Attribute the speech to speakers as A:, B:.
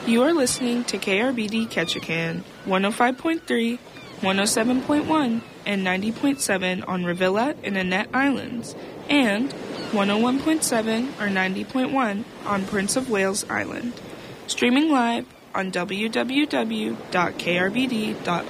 A: You are listening to KRBD Ketchikan, 105.3, 107.1, and 90.7 on Revilla and Annette Islands, and 101.7 or 90.1 on Prince of Wales Island. Streaming live on www.krbd.org.